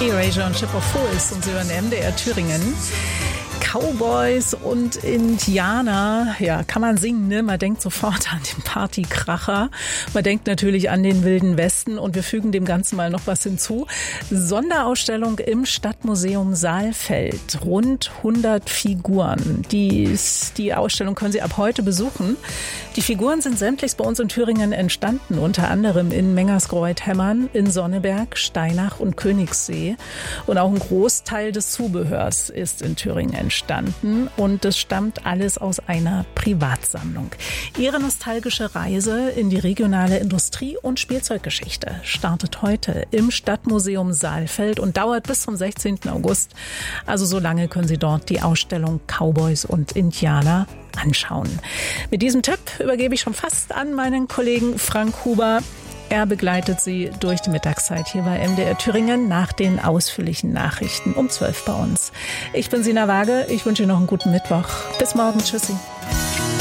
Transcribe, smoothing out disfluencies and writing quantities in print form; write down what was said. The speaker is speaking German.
Erasure und Ship of Fools und Sie hören MDR Thüringen. Cowboys und Indianer, ja, kann man singen, ne? Man denkt sofort an den Partykracher. Man denkt natürlich an den Wilden Westen und wir fügen dem Ganzen mal noch was hinzu. Sonderausstellung im Stadtmuseum Saalfeld. Rund 100 Figuren. Die Ausstellung können Sie ab heute besuchen. Die Figuren sind sämtlichst bei uns in Thüringen entstanden, unter anderem in Mengersgreuth-Hemmern, in Sonneberg, Steinach und Königssee. Und auch ein Großteil des Zubehörs ist in Thüringen entstanden und es stammt alles aus einer Privatsammlung. Ihre nostalgische Reise in die regionale Industrie- und Spielzeuggeschichte startet heute im Stadtmuseum Saalfeld und dauert bis zum 16. August. Also so lange können Sie dort die Ausstellung Cowboys und Indianer anschauen. Mit diesem Tipp übergebe ich schon fast an meinen Kollegen Frank Huber. Er begleitet Sie durch die Mittagszeit hier bei MDR Thüringen nach den ausführlichen Nachrichten um 12 bei uns. Ich bin Sina Waage. Ich wünsche Ihnen noch einen guten Mittwoch. Bis morgen. Tschüssi.